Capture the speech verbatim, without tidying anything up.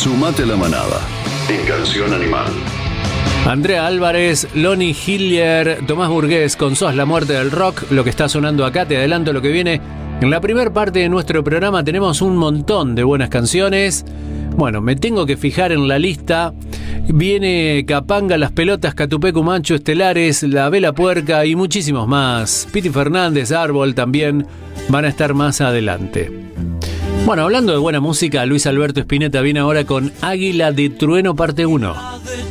Sumate a la manada en Canción Animal. Andrea Álvarez, Lonnie Hillier, Tomás Burgués con Sos la muerte del rock. Lo que está sonando acá, te adelanto lo que viene. En la primera parte de nuestro programa tenemos un montón de buenas canciones. Bueno, me tengo que fijar en la lista. Viene Capanga, Las Pelotas, Catupecu Mancho, Estelares, La Vela Puerca y muchísimos más. Piti Fernández, Árbol también van a estar más adelante. Bueno, hablando de buena música, Luis Alberto Spinetta viene ahora con Águila de Trueno parte uno.